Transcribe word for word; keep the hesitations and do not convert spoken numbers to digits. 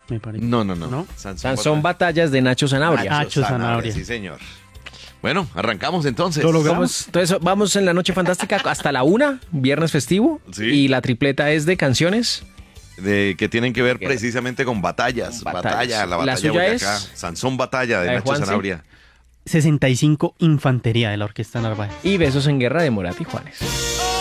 me parece. No, no, no. ¿No? Sansón, Son batallas de Nacho Zanabria. Nacho Zanabria. Sí, señor. Bueno, arrancamos entonces. Lo logramos. Somos- Entonces vamos en la noche fantástica hasta la una, viernes festivo. Sí. Y la tripleta es de canciones. De, que tienen que ver precisamente con batallas. Batallas. Batalla, la La batalla suya Boyacá. es- Sansón Batalla de la de Nacho Juanse. Zanabria. sesenta y cinco Infantería de la Orquesta Narváez. Y Besos en Guerra de Morat y Juanes.